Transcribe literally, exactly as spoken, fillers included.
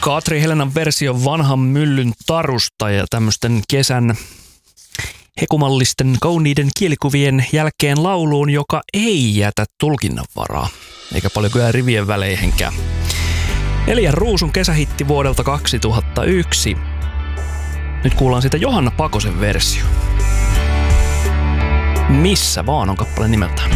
Katri Helenan versio Vanhan myllyn tarusta ja tämmöisten kesän hekumallisten kauniiden kielikuvien jälkeen lauluun, joka ei jätä tulkinnanvaraa, eikä paljon kyllä rivien väleihinkään. Elian Ruusun kesähitti vuodelta kaksituhattayksi. Nyt kuullaan siitä Johanna Pakosen versio. Missä vaan on kappale nimeltään.